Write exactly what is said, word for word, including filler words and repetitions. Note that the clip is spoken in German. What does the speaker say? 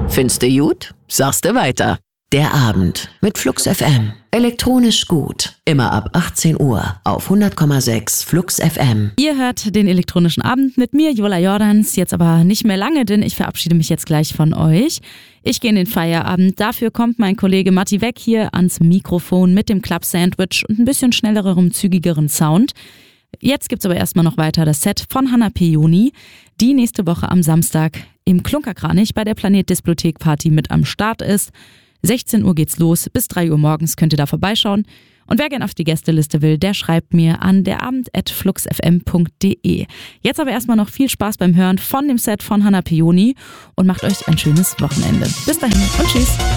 Findest du gut? Sagst du weiter. Der Abend mit Flux F M. Elektronisch gut. Immer ab achtzehn Uhr auf hundert Komma sechs Flux F M. Ihr hört den elektronischen Abend mit mir, Jola Jordans. Jetzt aber nicht mehr lange, denn ich verabschiede mich jetzt gleich von euch. Ich gehe in den Feierabend. Dafür kommt mein Kollege Matti Weck hier ans Mikrofon mit dem Club Sandwich und ein bisschen schnellerem, zügigeren Sound. Jetzt gibt's aber erstmal noch weiter das Set von Hanna Peony, die nächste Woche am Samstag im Klunkerkranich bei der Planet Displothek Party mit am Start ist. sechzehn Uhr geht's los, bis drei Uhr morgens könnt ihr da vorbeischauen. Und wer gerne auf die Gästeliste will, der schreibt mir an derabend at fluxfm punkt de. Jetzt aber erstmal noch viel Spaß beim Hören von dem Set von Hanna Peony und macht euch ein schönes Wochenende. Bis dahin und tschüss.